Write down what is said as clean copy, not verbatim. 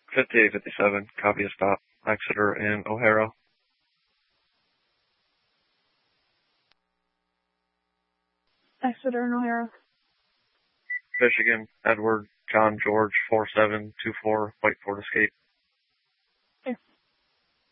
5857, copy a stop. Exeter and O'Hara. Exeter and O'Hara. Michigan, Edward, John George, 4724, wait for escape.